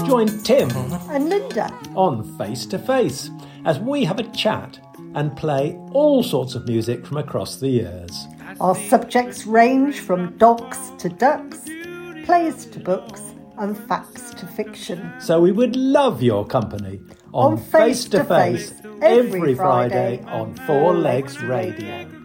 join Tim and Linda on Face to Face as we have a chat and play all sorts of music from across the years. Our subjects range from dogs to ducks, plays to books and facts to fiction. So we would love your company on Face to Face every Friday on Four Legs Radio.